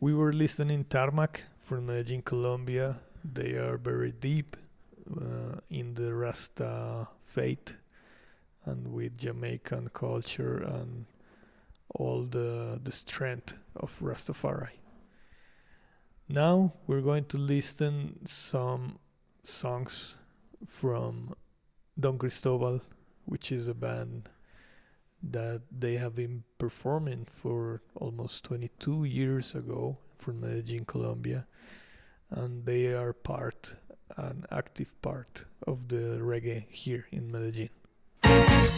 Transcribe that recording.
We were listening Tarmac from Medellin, Colombia. They are very deep in the Rasta faith and with Jamaican culture and all the strength of Rastafari. Now we're going to listen some songs from Don Cristobal, which is a band that they have been performing for almost 22 years ago from Medellin, Colombia, and they are an active part of the reggae here in Medellin.